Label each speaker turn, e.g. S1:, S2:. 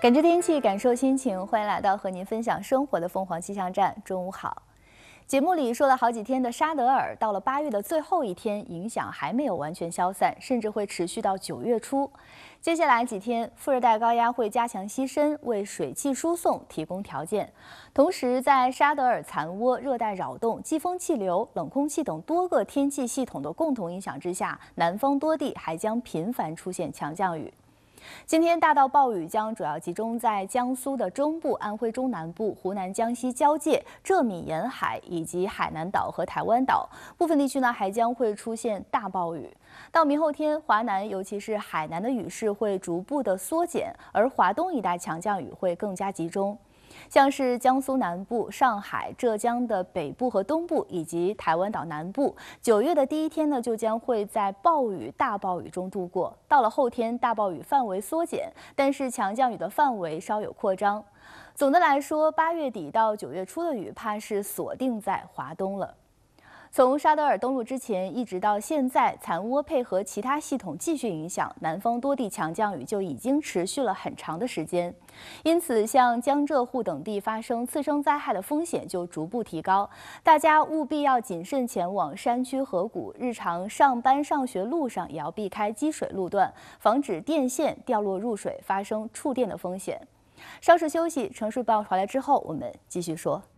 S1: 感知天气，感受心情，欢迎来到和您分享生活的凤凰气象站。中午好。节目里说了好几天的沙德尔，到了8月的最后一天，影响还没有完全消散，甚至会持续到9月初。接下来几天，副热带高压会加强西伸，为水汽输送提供条件。同时，在沙德尔残涡、热带扰动、季风气流、冷空气等多个天气系统的共同影响之下，南方多地还将频繁出现强降雨。今天大到暴雨将主要集中在江苏的中部、安徽中南部、湖南、江西交界、浙闽沿海以及海南岛和台湾岛部分地区呢，还将会出现大暴雨。到明后天，华南尤其是海南的雨势会逐步的缩减，而华东一带强降雨会更加集中。像是江苏南部、上海、浙江的北部和东部，以及台湾岛南部，9月的第一天呢，就将会在暴雨、大暴雨中度过。到了后天，大暴雨范围缩减，但是强降雨的范围稍有扩张。总的来说，8月底到9月初的雨，怕是锁定在华东了。从沙德尔登陆之前一直到现在，残涡配合其他系统继续影响，南方多地强降雨就已经持续了很长的时间。因此，像江浙沪等地发生次生灾害的风险就逐步提高，大家务必要谨慎前往山区河谷，日常上班上学路上也要避开积水路段，防止电线掉落入水，发生触电的风险。稍事休息，城市报回来之后，我们继续说。